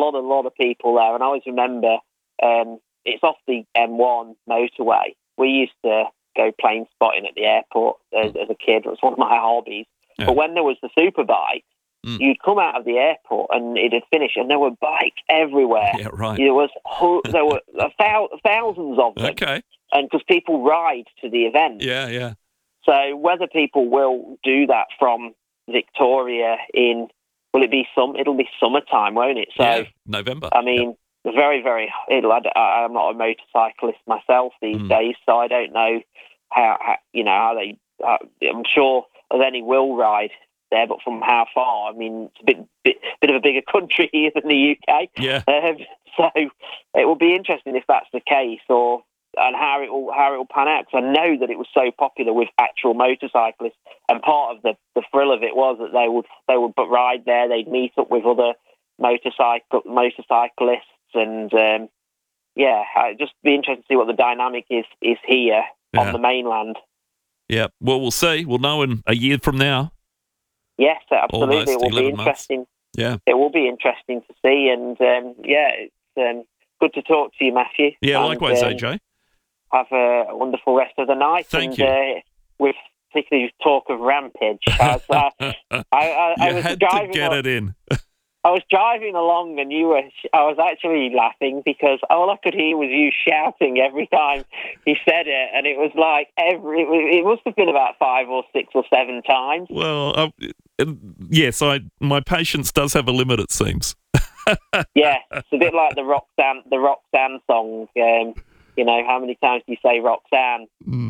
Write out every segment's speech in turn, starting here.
lot of people there, and I always remember it's off the M1 motorway. We used to go plane spotting at the airport as a kid. It was one of my hobbies. Yeah. But when there was the superbike, you'd come out of the airport and it had finished, and there were bikes everywhere. Yeah, right. There were thousands of them. Okay. And because people ride to the event. Yeah, yeah. So whether people will do that from Victoria it'll be summertime, won't it? So yeah, November. I mean, very, very. I'm not a motorcyclist myself these days, so I don't know how they. I'm sure any will ride there, but from how far? I mean, it's a bit of a bigger country here than the UK. Yeah. So it will be interesting if that's the case, and how it will pan out. Because I know that it was so popular with actual motorcyclists, and part of the thrill of it was that they would ride there. They'd meet up with other motorcyclists, and it'd just be interesting to see what the dynamic is here on the mainland. Yeah, well, we'll see. We'll know in a year from now. Yes, absolutely. Almost it will be interesting. Months. Yeah, it will be interesting to see, and it's good to talk to you, Matthew. Yeah, likewise, AJ. Have a wonderful rest of the night. Thank you. With particularly talk of Rampage, I had to get it in. I was driving along, and I was actually laughing because all I could hear was you shouting every time he said it, and it was like it must have been about 5 or 6 or 7 times. Well, yes, my patience does have a limit, it seems. Yeah, it's a bit like the Roxanne song. How many times do you say Roxanne?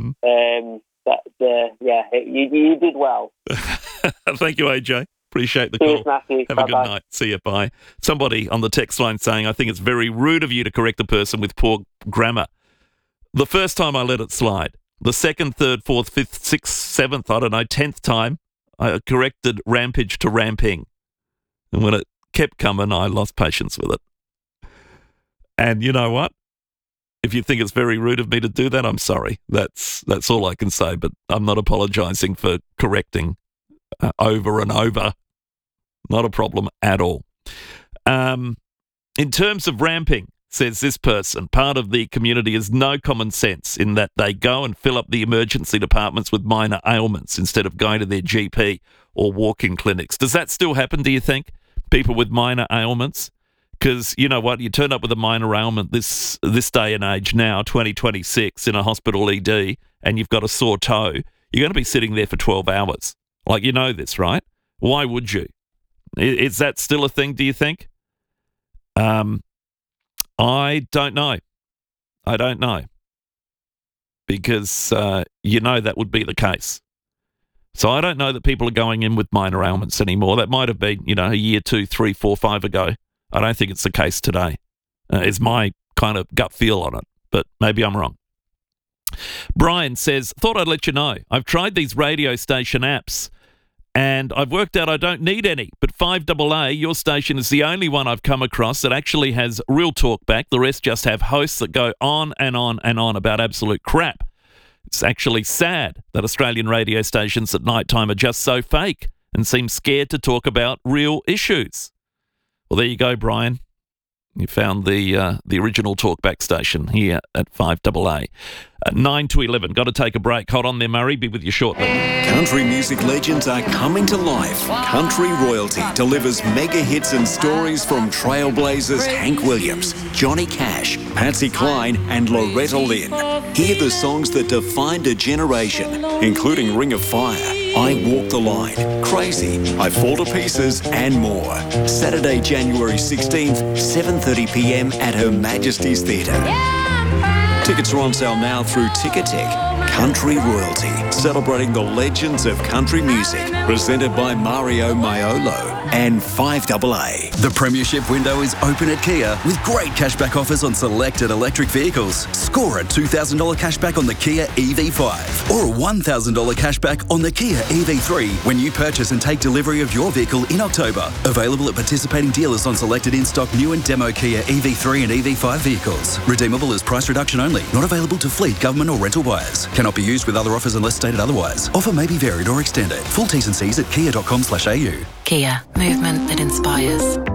You did well. Thank you, AJ. Appreciate the Cheers, call. Matthew. Have Bye-bye. a good night. See you. Bye. Somebody on the text line saying, I think it's very rude of you to correct a person with poor grammar. The first time I let it slide. The second, third, fourth, fifth, sixth, seventh, 10th time, I corrected Rampage to Ramping. And when it kept coming, I lost patience with it. And you know what? If you think it's very rude of me to do that, I'm sorry. That's all I can say, but I'm not apologising for correcting over and over. Not a problem at all. In terms of ramping, says this person, part of the community has no common sense in that they go and fill up the emergency departments with minor ailments instead of going to their GP or walk-in clinics. Does that still happen, do you think? People with minor ailments? Because you know what? You turn up with a minor ailment this day and age now, 2026, in a hospital ED, and you've got a sore toe, you're going to be sitting there for 12 hours. Like, you know this, right? Why would you? Is that still a thing, do you think? I don't know. I don't know. Because, that would be the case. So I don't know that people are going in with minor ailments anymore. That might have been, a year, 2, 3, 4, 5 ago. I don't think it's the case today. It's my kind of gut feel on it, but maybe I'm wrong. Brian says, thought I'd let you know. I've tried these radio station apps and I've worked out I don't need any, but 5AA, your station, is the only one I've come across that actually has real talk back. The rest just have hosts that go on and on and on about absolute crap. It's actually sad that Australian radio stations at night time are just so fake and seem scared to talk about real issues. Well, there you go, Brian. You found the original talkback station here at 5AA. 9 to 11. Got to take a break. Hold on there, Murray. Be with you shortly. Country music legends are coming to life. Country Royalty delivers mega hits and stories from trailblazers Hank Williams, Johnny Cash, Patsy Cline and Loretta Lynn. Hear the songs that defined a generation, including Ring of Fire, I Walk the Line, Crazy, I Fall to Pieces and more. Saturday, January 16th, 7:30pm at Her Majesty's Theatre. Tickets are on sale now through Ticketek. Country Royalty, celebrating the legends of country music. Presented by Mario Maiolo and 5AA. The premiership window is open at Kia with great cashback offers on selected electric vehicles. Score a $2,000 cashback on the Kia EV5 or a $1,000 cashback on the Kia EV3 when you purchase and take delivery of your vehicle in October. Available at participating dealers on selected in-stock new and demo Kia EV3 and EV5 vehicles. Redeemable as price reduction only. Not available to fleet, government or rental buyers. Cannot be used with other offers unless stated otherwise. Offer may be varied or extended. Full T's and C's at kia.com/au. Kia, movement that inspires.